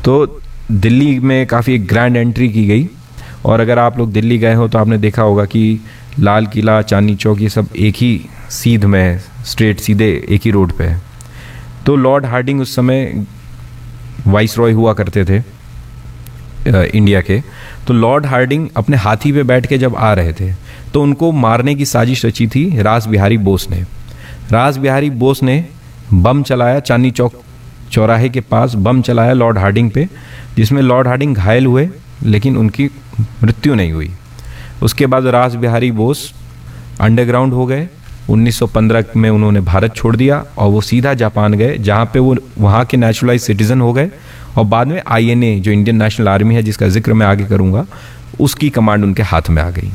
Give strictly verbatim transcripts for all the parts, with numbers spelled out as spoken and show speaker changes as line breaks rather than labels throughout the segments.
तो दिल्ली में काफ़ी ग्रैंड एंट्री की गई। और अगर आप लोग दिल्ली गए हो तो आपने देखा होगा कि लाल किला, चांदनी चौक, ये सब एक ही सीध में है, स्ट्रेट सीधे एक ही रोड पे है। तो लॉर्ड हार्डिंग उस समय वाइस रॉय हुआ करते थे इंडिया के। तो लॉर्ड हार्डिंग अपने हाथी पे बैठ के जब आ रहे थे तो उनको मारने की साजिश रची थी रास बिहारी बोस ने। रास बिहारी बोस ने बम चलाया, चांदनी चौक चौराहे के पास बम चलाया लॉर्ड हार्डिंग पे, जिसमें लॉर्ड हार्डिंग घायल हुए लेकिन उनकी मृत्यु नहीं हुई। उसके बाद रास बिहारी बोस अंडरग्राउंड हो गए। उन्नीस सौ पंद्रह में उन्होंने भारत छोड़ दिया और वो सीधा जापान गए, जहाँ पे वो वहाँ के नेचुरलाइज सिटीजन हो गए। और बाद में आई एन ए, जो इंडियन नेशनल आर्मी है, जिसका जिक्र मैं आगे करूँगा, उसकी कमांड उनके हाथ में आ गई।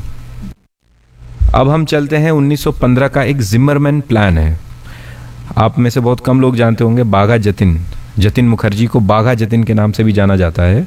अब हम चलते हैं उन्नीस सौ पंद्रह का एक जिम्मरमैन प्लान है। आप में से बहुत कम लोग जानते होंगे बाघा जतिन, जतिन मुखर्जी को बाघा जतिन के नाम से भी जाना जाता है।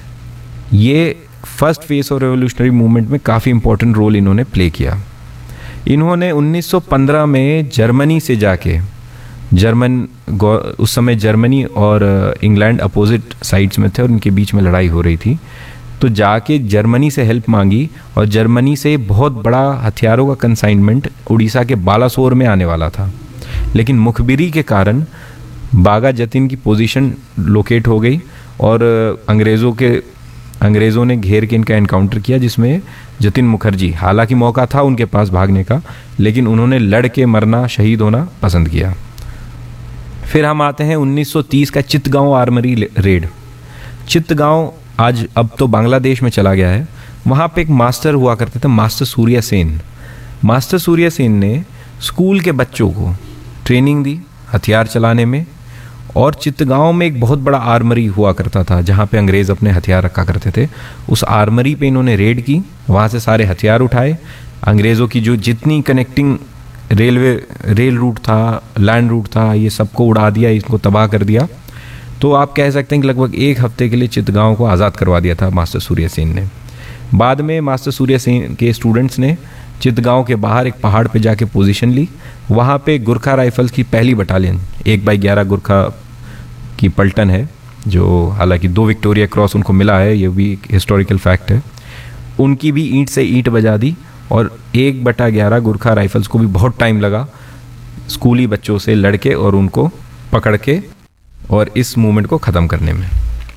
ये first phase of revolutionary movement में काफ़ी इंपॉर्टेंट रोल इन्होंने प्ले किया। इन्होंने उन्नीस सौ पंद्रह में जर्मनी से जाके, जर्मन उस समय जर्मनी और इंग्लैंड अपोजिट साइड्स में थे और उनके बीच में लड़ाई हो रही थी, तो जाके जर्मनी से हेल्प मांगी और जर्मनी से बहुत बड़ा हथियारों का कंसाइनमेंट उड़ीसा के बालासोर में आने वाला था। लेकिन मुखबिरी के कारण बाघा जतिन की पोजीशन लोकेट हो गई और अंग्रेज़ों के अंग्रेज़ों ने घेर के इनका एनकाउंटर किया, जिसमें जतिन मुखर्जी, हालांकि मौका था उनके पास भागने का, लेकिन उन्होंने लड़ के मरना, शहीद होना पसंद किया। फिर हम आते हैं उन्नीस सौ तीस का चित्तगांव आर्मरी रेड। चित्तगांव आज अब तो बांग्लादेश में चला गया है। वहाँ पे एक मास्टर हुआ करते थे, मास्टर सूर्य सेन। मास्टर सूर्य सेन ने स्कूल के बच्चों को ट्रेनिंग दी हथियार चलाने में। और चित्तगांव में एक बहुत बड़ा आर्मरी हुआ करता था जहाँ पे अंग्रेज़ अपने हथियार रखा करते थे। उस आर्मरी पे इन्होंने रेड की, वहाँ से सारे हथियार उठाए। अंग्रेज़ों की जो जितनी कनेक्टिंग रेलवे रेल रूट था, लैंड रूट था, ये सबको उड़ा दिया, इसको तबाह कर दिया। तो आप कह सकते हैं कि लगभग एक हफ्ते के लिए चित्तगांव को आज़ाद करवा दिया था मास्टर सूर्य सेन ने। बाद में मास्टर सूर्य सेन के स्टूडेंट्स ने चित्तगांव के बाहर एक पहाड़ पे जाके पोजीशन ली। वहाँ पे गुरखा राइफल्स की पहली बटालियन, एक बाई ग्यारह गुरखा की पलटन है, जो हालांकि दो विक्टोरिया क्रॉस उनको मिला है, ये भी एक हिस्टोरिकल फैक्ट है। उनकी भी ईंट से ईंट बजा दी और एक बटा ग्यारह गुरखा राइफल्स को भी बहुत टाइम लगा स्कूली बच्चों से लड़के और उनको पकड़ के और इस मूवमेंट को ख़त्म करने में।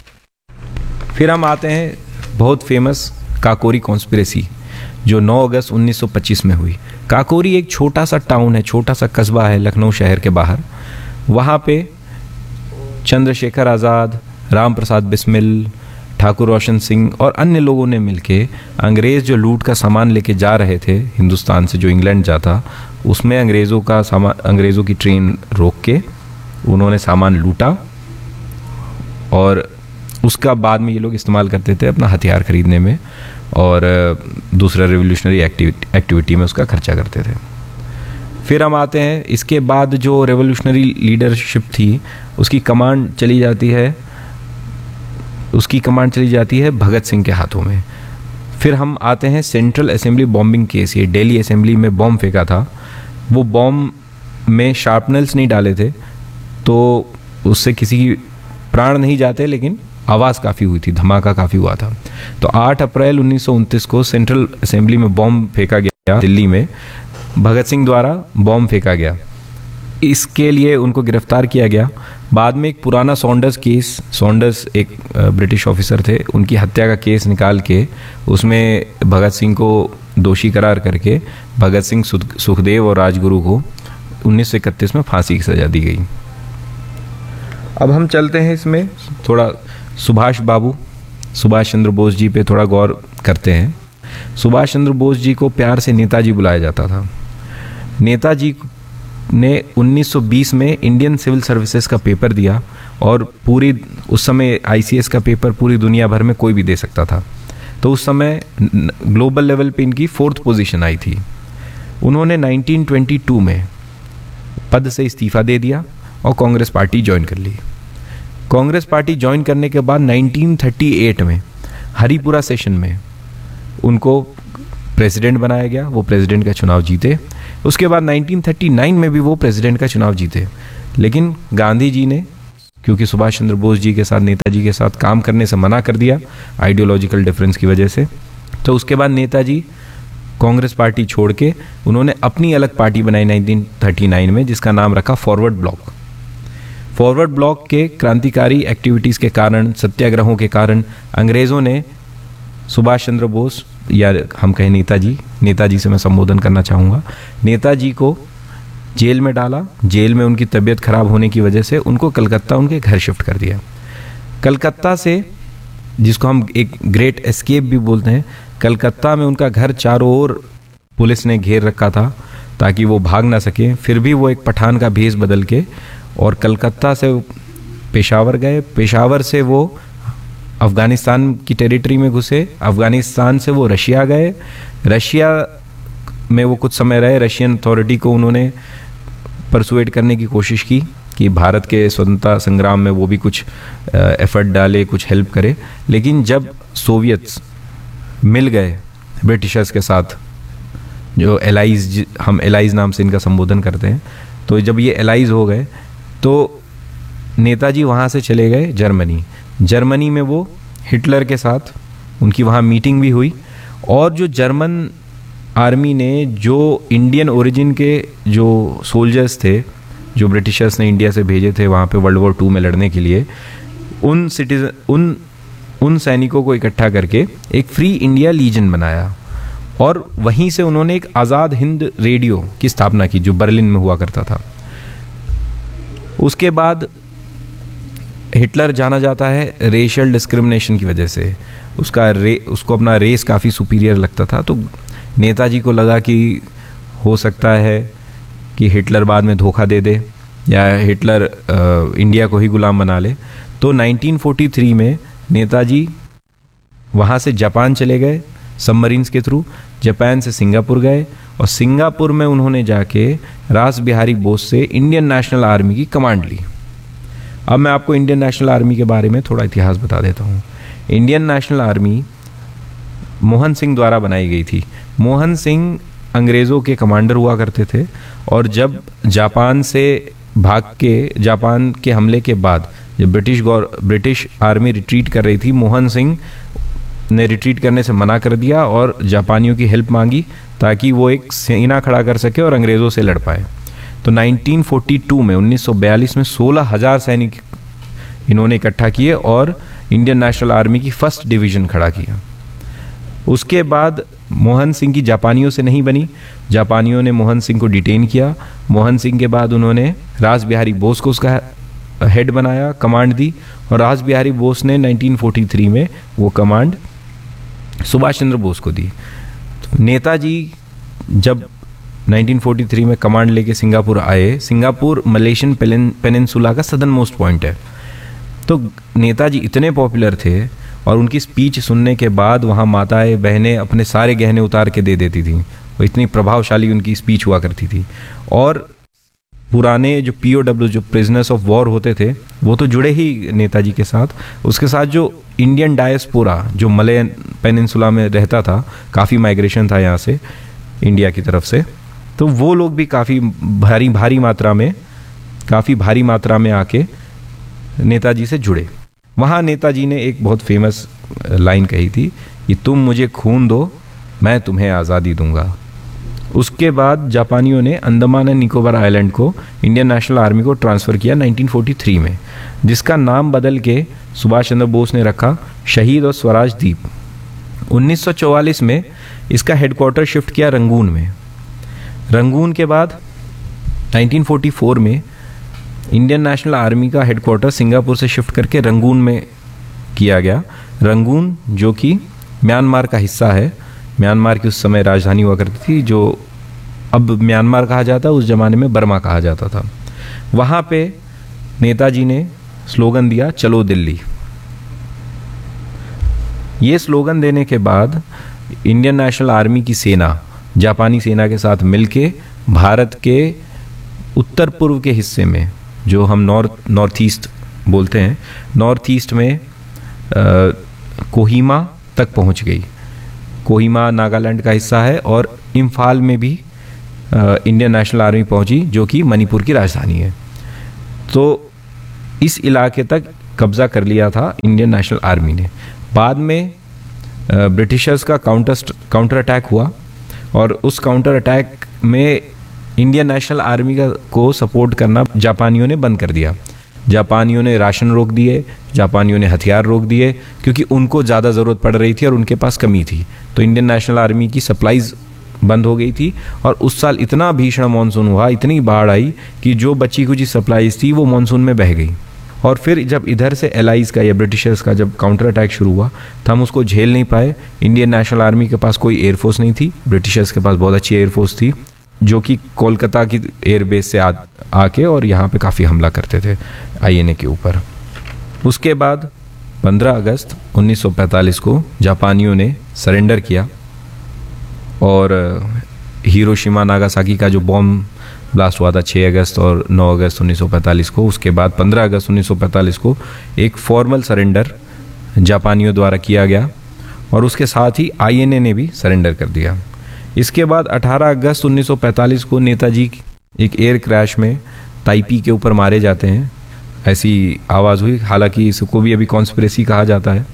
फिर हम आते हैं बहुत फेमस काकोरी कॉन्स्पिरेसी, जो नौ अगस्त उन्नीस सौ पच्चीस में हुई। काकोरी एक छोटा सा टाउन है, छोटा सा कस्बा है लखनऊ शहर के बाहर। वहाँ पे चंद्रशेखर आज़ाद, राम प्रसाद बिस्मिल, ठाकुर रोशन सिंह और अन्य लोगों ने मिलके अंग्रेज़ जो लूट का सामान लेके जा रहे थे हिंदुस्तान से, जो इंग्लैंड जाता, उसमें अंग्रेज़ों का सामान, अंग्रेज़ों की ट्रेन रोक के उन्होंने सामान लूटा और उसका बाद में ये लोग इस्तेमाल करते थे अपना हथियार खरीदने में और दूसरा रेवोल्यूशनरी एक्टिविटी एक्टिविटी में उसका खर्चा करते थे। फिर हम आते हैं, इसके बाद जो रेवोल्यूशनरी लीडरशिप थी उसकी कमांड चली जाती है उसकी कमांड चली जाती है भगत सिंह के हाथों में। फिर हम आते हैं सेंट्रल असेंबली बॉम्बिंग केस। ये दिल्ली असेंबली में बॉम्ब फेंका था, वो बॉम्ब में शार्पनल्स नहीं डाले थे तो उससे किसी की प्राण नहीं जाते, लेकिन आवाज़ काफ़ी हुई थी, धमाका काफ़ी हुआ था। तो आठ अप्रैल उन्नीस सौ उनतीस को सेंट्रल असेंबली में बॉम्ब फेंका गया, दिल्ली में भगत सिंह द्वारा बॉम्ब फेंका गया। इसके लिए उनको गिरफ्तार किया गया। बाद में एक पुराना सॉन्डर्स केस, सॉन्डर्स एक ब्रिटिश ऑफिसर थे, उनकी हत्या का केस निकाल के उसमें भगत सिंह को दोषी करार करके भगत सिंह, सुखदेव और राजगुरु को उन्नीस सौ इकतीस में फांसी की सज़ा दी गई। अब हम चलते हैं इसमें थोड़ा सुभाष बाबू, सुभाष चंद्र बोस जी पे थोड़ा गौर करते हैं। सुभाष चंद्र बोस जी को प्यार से नेताजी बुलाया जाता था। नेताजी ने उन्नीस सौ बीस में इंडियन सिविल सर्विसेज का पेपर दिया और पूरी उस समय आईसीएस का पेपर पूरी दुनिया भर में कोई भी दे सकता था। तो उस समय ग्लोबल लेवल पे इनकी फोर्थ पोजीशन आई थी। उन्होंने उन्नीस सौ बाईस में पद से इस्तीफा दे दिया और कांग्रेस पार्टी ज्वाइन कर ली। कांग्रेस पार्टी ज्वाइन करने के बाद उन्नीस सौ अड़तीस में हरिपुरा सेशन में उनको प्रेसिडेंट बनाया गया। वो प्रेसिडेंट का चुनाव जीते। उसके बाद उन्नीस सौ उनतालीस में भी वो प्रेसिडेंट का चुनाव जीते, लेकिन गांधी जी ने क्योंकि सुभाष चंद्र बोस जी के साथ, नेताजी के साथ काम करने से मना कर दिया आइडियोलॉजिकल डिफरेंस की वजह से। तो उसके बाद नेताजी कांग्रेस पार्टी छोड़ के उन्होंने अपनी अलग पार्टी बनाई नाइनटीन थर्टी नाइन में, जिसका नाम रखा फॉरवर्ड ब्लॉक। फॉरवर्ड ब्लॉक के क्रांतिकारी एक्टिविटीज़ के कारण, सत्याग्रहों के कारण अंग्रेज़ों ने सुभाष चंद्र बोस, या हम कहें नेताजी, नेताजी से मैं संबोधन करना चाहूँगा, नेताजी को जेल में डाला। जेल में उनकी तबीयत खराब होने की वजह से उनको कलकत्ता उनके घर शिफ्ट कर दिया। कलकत्ता से, जिसको हम एक ग्रेट एस्केप भी बोलते हैं, कलकत्ता में उनका घर चारों ओर पुलिस ने घेर रखा था ताकि वो भाग ना सके। फिर भी वो एक पठान का भेष बदल के और कलकत्ता से पेशावर गए। पेशावर से वो अफ़गानिस्तान की टेरिटरी में घुसे। अफ़गानिस्तान से वो रशिया गए। रशिया में वो कुछ समय रहे। रशियन अथॉरिटी को उन्होंने परसुएट करने की कोशिश की कि भारत के स्वतंत्रता संग्राम में वो भी कुछ एफर्ट डाले, कुछ हेल्प करे। लेकिन जब सोवियत्स मिल गए ब्रिटिशर्स के साथ, जो एलाइज, हम एलाइज नाम से इनका संबोधन करते हैं, तो जब ये एलाइज हो गए तो नेताजी वहाँ से चले गए जर्मनी। जर्मनी में वो हिटलर के साथ, उनकी वहाँ मीटिंग भी हुई। और जो जर्मन आर्मी ने, जो इंडियन ओरिजिन के जो सोल्जर्स थे, जो ब्रिटिशर्स ने इंडिया से भेजे थे वहाँ पे वर्ल्ड वॉर टू में लड़ने के लिए, उन सिटीजन उन उन सैनिकों को इकट्ठा करके एक फ्री इंडिया लीजन बनाया। और वहीं से उन्होंने एक आज़ाद हिंद रेडियो की स्थापना की, जो बर्लिन में हुआ करता था। उसके बाद हिटलर जाना जाता है रेशियल डिस्क्रिमिनेशन की वजह से। उसका रे उसको अपना रेस काफ़ी सुपीरियर लगता था। तो नेताजी को लगा कि हो सकता है कि हिटलर बाद में धोखा दे दे या हिटलर आ, इंडिया को ही गुलाम बना ले। तो नाइनटीन फोर्टी थ्री में नेताजी वहाँ से जापान चले गए सबमरीन्स के थ्रू। जापान से सिंगापुर गए और सिंगापुर में उन्होंने जाके रास बिहारी बोस से इंडियन नेशनल आर्मी की कमांड ली। अब मैं आपको इंडियन नेशनल आर्मी के बारे में थोड़ा इतिहास बता देता हूँ। Indian national army Mohan Singh द्वारा बनाई गई थी। मोहन सिंह अंग्रेज़ों के कमांडर हुआ करते थे और जब जापान से भाग के, जापान के हमले के बाद जब ब्रिटिश गौर ब्रिटिश आर्मी रिट्रीट कर रही थी, मोहन सिंह ने रिट्रीट करने से मना कर दिया और जापानियों की हेल्प मांगी ताकि वो एक सेना खड़ा कर सके और अंग्रेज़ों से लड़ पाए। तो नाइनटीन फोर्टी टू में, उन्नीस सौ बयालीस में सोलह हज़ार सैनिक इन्होंने इकट्ठा किए और इंडियन नेशनल आर्मी की फर्स्ट डिवीज़न खड़ा किया। उसके बाद मोहन सिंह की जापानियों से नहीं बनी। जापानियों ने मोहन सिंह को डिटेन किया। मोहन सिंह के बाद उन्होंने रास बिहारी बोस को उसका हेड बनाया, कमांड दी, और रास बिहारी बोस ने नाइनटीन फोर्टी थ्री में वो कमांड सुभाष चंद्र बोस को दी। तो नेताजी जब नाइनटीन फोर्टी थ्री में कमांड लेके सिंगापुर आए, सिंगापुर मलेशियन पेनिनसुला का सदर्न मोस्ट पॉइंट है। तो नेताजी इतने पॉपुलर थे और उनकी स्पीच सुनने के बाद वहाँ माताएं बहनें अपने सारे गहने उतार के दे देती थी। वो इतनी प्रभावशाली उनकी स्पीच हुआ करती थी। और पुराने जो पी ओ डब्ल्यू, जो प्रिजनर्स ऑफ वॉर होते थे, वो तो जुड़े ही नेताजी के साथ। उसके साथ जो इंडियन डायस्पोरा जो मलय पेनिनसुला में रहता था, काफ़ी माइग्रेशन था यहाँ से इंडिया की तरफ से, तो वो लोग भी काफ़ी भारी भारी मात्रा में काफ़ी भारी मात्रा में आके नेताजी से जुड़े। वहाँ नेताजी ने एक बहुत फेमस लाइन कही थी कि तुम मुझे खून दो, मैं तुम्हें आज़ादी दूंगा। उसके बाद जापानियों ने अंडमान एंड निकोबार आइलैंड को इंडियन नेशनल आर्मी को ट्रांसफ़र किया नाइनटीन फोर्टी थ्री में, जिसका नाम बदल के सुभाष चंद्र बोस ने रखा शहीद और स्वराज द्वीप। उन्नीस सौ चौवालीस में इसका हेडक्वार्टर शिफ्ट किया रंगून में। रंगून के बाद नाइनटीन फोर्टी फोर में इंडियन नेशनल आर्मी का हेडक्वार्टर सिंगापुर से शिफ्ट करके रंगून में किया गया। रंगून जो कि म्यांमार का हिस्सा है, म्यांमार की उस समय राजधानी हुआ करती थी, जो अब म्यांमार कहा जाता है, उस ज़माने में बर्मा कहा जाता था। वहाँ पे नेताजी ने स्लोगन दिया, चलो दिल्ली। ये स्लोगन देने के बाद इंडियन नेशनल आर्मी की सेना जापानी सेना के साथ मिलके भारत के उत्तर पूर्व के हिस्से में, जो हम नॉर्थ नॉर्थ ईस्ट बोलते हैं, नॉर्थ ईस्ट में आ, कोहिमा तक पहुंच गई। कोहिमा नागालैंड का हिस्सा है और इम्फाल में भी आ, इंडियन नेशनल आर्मी पहुंची, जो कि मणिपुर की राजधानी है। तो इस इलाके तक कब्जा कर लिया था इंडियन नेशनल आर्मी ने। बाद में ब्रिटिशर्स का काउंटर काउंटर अटैक हुआ और उस काउंटर अटैक में इंडियन नेशनल आर्मी का को सपोर्ट करना जापानियों ने बंद कर दिया। जापानियों ने राशन रोक दिए, जापानियों ने हथियार रोक दिए, क्योंकि उनको ज़्यादा ज़रूरत पड़ रही थी और उनके पास कमी थी। तो इंडियन नेशनल आर्मी की सप्लाईज बंद हो गई थी और उस साल इतना भीषण मानसून हुआ, इतनी बाढ़ आई कि जो बची कुछ सप्लाईज थी वो मानसून में बह गई। और फिर जब इधर से एलाइज का या ब्रिटिशर्स का जब काउंटर अटैक शुरू हुआ तो हम उसको झेल नहीं पाए। इंडियन नेशनल आर्मी के पास कोई एयरफोर्स नहीं थी, ब्रिटिशर्स के पास बहुत अच्छी एयरफोर्स थी जो कि कोलकाता की एयरबेस से आ आके और यहाँ पे काफ़ी हमला करते थे आईएनए के ऊपर। उसके बाद पंद्रह अगस्त उन्नीस सौ पैंतालीस को जापानियों ने सरेंडर किया और हिरोशिमा नागासाकी का जो बॉम्ब ब्लास्ट हुआ था छह अगस्त और नौ अगस्त उन्नीस सौ पैंतालीस को, उसके बाद पंद्रह अगस्त उन्नीस सौ पैंतालीस को एक फॉर्मल सरेंडर जापानियों द्वारा किया गया और उसके साथ ही आईएनए ने भी सरेंडर कर दिया। इसके बाद अठारह अगस्त उन्नीस सौ पैंतालीस को नेताजी एक एयर क्रैश में ताइपी के ऊपर मारे जाते हैं, ऐसी आवाज़ हुई। हालांकि इसको भी अभी कॉन्स्पिरेसी कहा जाता है,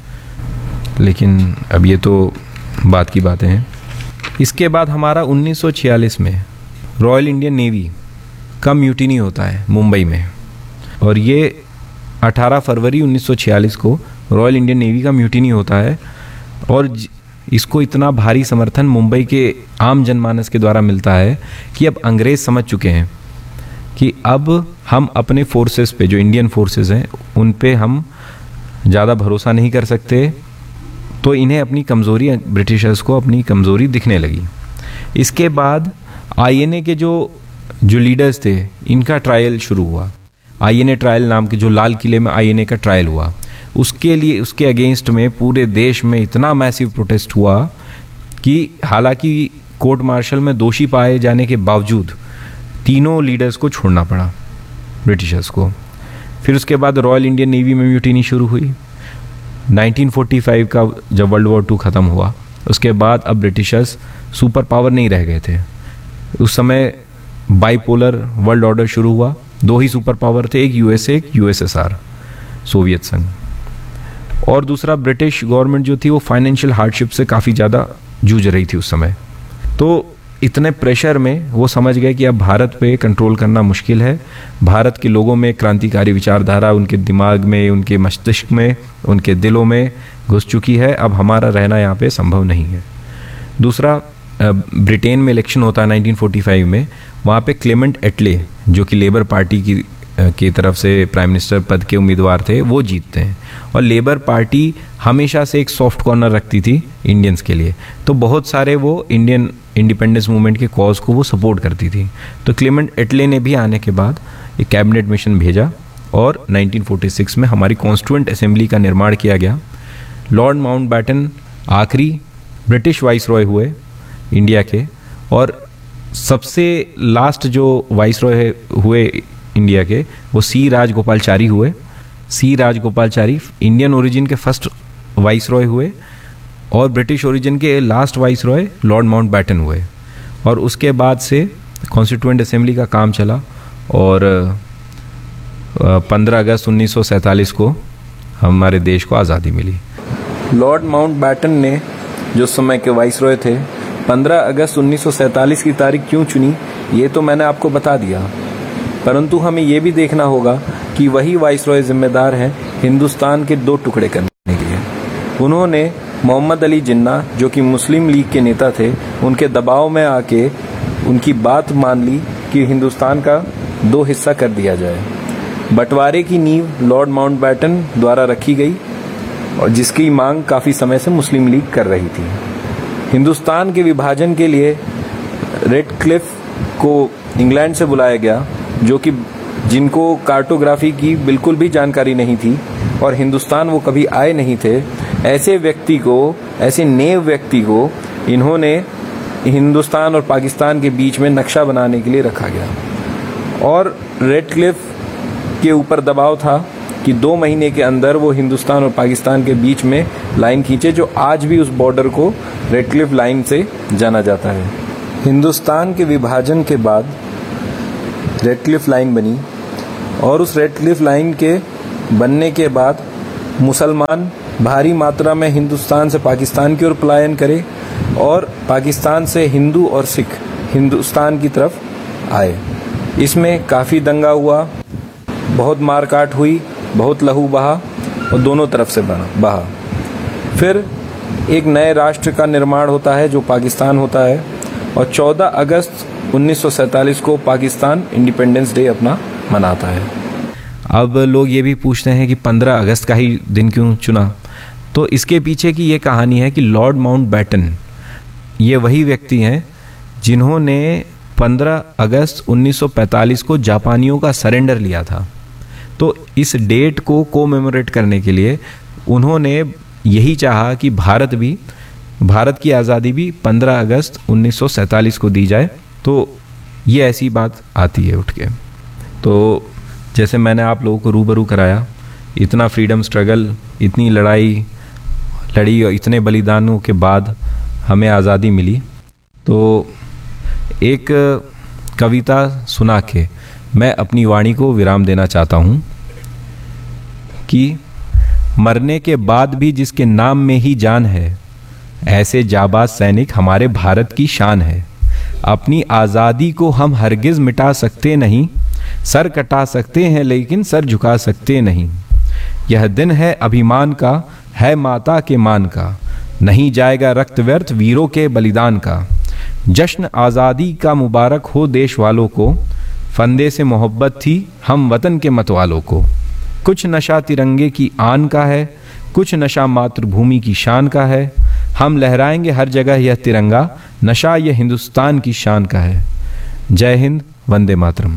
लेकिन अब ये तो बात की बातें हैं। इसके बाद हमारा उन्नीस सौ छियालीस में रॉयल इंडियन नेवी का म्यूटिनी होता है मुंबई में, और ये अठारह फरवरी उन्नीस सौ छियालीस को रॉयल इंडियन नेवी का म्यूटिनी होता है और इसको इतना भारी समर्थन मुंबई के आम जनमानस के द्वारा मिलता है कि अब अंग्रेज समझ चुके हैं कि अब हम अपने फोर्सेस पे, जो इंडियन फोर्सेस हैं, उन पे हम ज़्यादा भरोसा नहीं कर सकते। तो इन्हें अपनी कमज़ोरी, ब्रिटिशर्स को अपनी कमज़ोरी दिखने लगी। इसके बाद आईएनए के जो जो लीडर्स थे, इनका ट्रायल शुरू हुआ। आईएनए ट्रायल नाम के, जो लाल किले में आईएनए का ट्रायल हुआ, उसके लिए उसके अगेंस्ट में पूरे देश में इतना मैसिव प्रोटेस्ट हुआ कि हालांकि कोर्ट मार्शल में दोषी पाए जाने के बावजूद तीनों लीडर्स को छोड़ना पड़ा ब्रिटिशर्स को। फिर उसके बाद रॉयल इंडियन नेवी में म्यूटिनी शुरू हुई। नाइनटीन फोर्टी फाइव का जब वर्ल्ड वॉर टू ख़त्म हुआ, उसके बाद अब ब्रिटिशर्स सुपर पावर नहीं रह गए थे। उस समय बाइपोलर वर्ल्ड ऑर्डर शुरू हुआ। दो ही सुपर पावर थे, एक यूएसए, एक यूएसएसआर, सोवियत संघ, और दूसरा ब्रिटिश गवर्नमेंट जो थी वो फाइनेंशियल हार्डशिप से काफ़ी ज़्यादा जूझ रही थी उस समय। तो इतने प्रेशर में वो समझ गए कि अब भारत पे कंट्रोल करना मुश्किल है। भारत के लोगों में क्रांतिकारी विचारधारा उनके दिमाग में, उनके मस्तिष्क में, उनके दिलों में घुस चुकी है। अब हमारा रहना यहाँ पे संभव नहीं है। दूसरा, ब्रिटेन में इलेक्शन होता है नाइनटीन फोर्टी फाइव में। वहाँ पे क्लेमेंट एटले, जो कि लेबर पार्टी की की तरफ से प्राइम मिनिस्टर पद के उम्मीदवार थे, वो जीतते हैं। और लेबर पार्टी हमेशा से एक सॉफ्ट कॉर्नर रखती थी इंडियंस के लिए, तो बहुत सारे वो इंडियन इंडिपेंडेंस मूवमेंट के कॉज को वो सपोर्ट करती थी। तो क्लेमेंट एटले ने भी आने के बाद एक कैबिनेट मिशन भेजा और नाइनटीन फोर्टी सिक्स में हमारी कॉन्स्टिट्यूएंट असेंबली का निर्माण किया गया। लॉर्ड माउंटबैटन आखिरी ब्रिटिश वाइसरॉय हुए इंडिया के, और सबसे लास्ट जो वाइसरॉय हुए इंडिया के वो सी राजगोपालचारी हुए। सी राजगोपालचारी इंडियन ओरिजिन के फर्स्ट वाइसरॉय हुए और ब्रिटिश ओरिजिन के लास्ट वाइसरॉय लॉर्ड माउंटबैटन हुए। और उसके बाद से कॉन्स्टिट्यूएंट असेंबली का काम चला और पंद्रह अगस्त उन्नीस सौ सैंतालीस को हमारे देश को आज़ादी मिली। लॉर्ड माउंटबैटन ने जो समय के वाइसरॉय थे, पंद्रह अगस्त उन्नीस सौ सैंतालीस की तारीख क्यों चुनी ये तो मैंने आपको बता दिया, परंतु हमें ये भी देखना होगा कि वही वाइसरॉय जिम्मेदार हैं हिंदुस्तान के दो टुकड़े करने के लिए। उन्होंने मोहम्मद अली जिन्ना, जो कि मुस्लिम लीग के नेता थे, उनके दबाव में आके उनकी बात मान ली कि हिंदुस्तान का दो हिस्सा कर दिया जाए। बंटवारे की नींव लॉर्ड माउंटबैटन द्वारा रखी गई और जिसकी मांग काफ़ी समय से मुस्लिम लीग कर रही थी। हिंदुस्तान के विभाजन के लिए रेडक्लिफ को इंग्लैंड से बुलाया गया, जो कि जिनको कार्टोग्राफी की बिल्कुल भी जानकारी नहीं थी और हिंदुस्तान वो कभी आए नहीं थे। ऐसे व्यक्ति को, ऐसे नेव व्यक्ति को इन्होंने हिंदुस्तान और पाकिस्तान के बीच में नक्शा बनाने के लिए रखा गया। और रेडक्लिफ के ऊपर दबाव था कि दो महीने के अंदर वो हिंदुस्तान और पाकिस्तान के बीच में लाइन खींचे, जो आज भी उस बॉर्डर को रेडक्लिफ लाइन से जाना जाता है। हिंदुस्तान के विभाजन के बाद रेडक्लिफ लाइन बनी और उस रेडक्लिफ लाइन के बनने के बाद मुसलमान भारी मात्रा में हिंदुस्तान से पाकिस्तान की ओर पलायन करे और पाकिस्तान से हिंदू और सिख हिंदुस्तान की तरफ आए। इसमें काफ़ी दंगा हुआ, बहुत मारकाट हुई, बहुत लहू बहा और दोनों तरफ से बहा। फिर एक नए राष्ट्र का निर्माण होता है जो पाकिस्तान होता है और चौदह अगस्त उन्नीस सौ सैंतालीस को पाकिस्तान इंडिपेंडेंस डे अपना मनाता है। अब लोग ये भी पूछते हैं कि पंद्रह अगस्त का ही दिन क्यों चुना, तो इसके पीछे की ये कहानी है कि लॉर्ड माउंटबेटन ये वही व्यक्ति हैं जिन्होंने पंद्रह अगस्त उन्नीस सौ पैंतालीस को जापानियों का सरेंडर लिया था। तो इस डेट को कोमेमोरेट करने के लिए उन्होंने यही चाहा कि भारत भी भारत की आज़ादी भी पंद्रह अगस्त उन्नीस सौ सैंतालीस को दी जाए। तो ये ऐसी बात आती है उठ के। तो जैसे मैंने आप लोगों को रूबरू कराया, इतना फ्रीडम स्ट्रगल, इतनी लड़ाई लड़ी और इतने बलिदानों के बाद हमें आज़ादी मिली। तो एक कविता सुना के मैं अपनी वाणी को विराम देना चाहता हूँ कि मरने के बाद भी जिसके नाम में ही जान है, ऐसे जाबाज सैनिक हमारे भारत की शान है। अपनी आज़ादी को हम हरगिज़ मिटा सकते नहीं, सर कटा सकते हैं लेकिन सर झुका सकते नहीं। यह दिन है अभिमान का, है माता के मान का, नहीं जाएगा रक्त व्यर्थ वीरों के बलिदान का। जश्न आज़ादी का मुबारक हो देश वालों को, फंदे से मोहब्बत थी हम वतन के मतवालों को। कुछ नशा तिरंगे की आन का है, कुछ नशा मातृभूमि की शान का है। हम लहराएंगे हर जगह यह तिरंगा, नशा यह हिंदुस्तान की शान का है। जय हिंद, वंदे मातरम।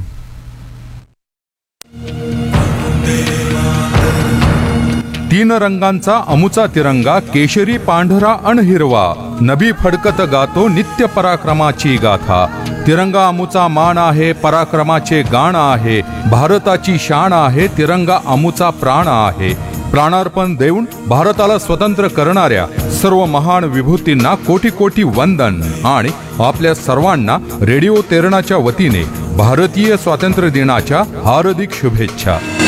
तीन रंगांचा अमुचा तिरंगा, केशरी पांढरा अन हिरवा, नभी फडकत गातो नित्य पराक्रमाची गाथा। तिरंगा अमुचा मान आहे, पराक्रमाचे गाण आहे, भारताची शान आहे, तिरंगा अमुचा प्राण आहे। प्राणार्पण देऊन भारताला स्वतंत्र करणाऱ्या सर्व महान विभूतींना कोटी कोटी वंदन आणि आपल्या सर्वांना रेडिओ तेरणाच्या वतीने भारतीय स्वातंत्र्य दिनाच्या हार्दिक शुभेच्छा।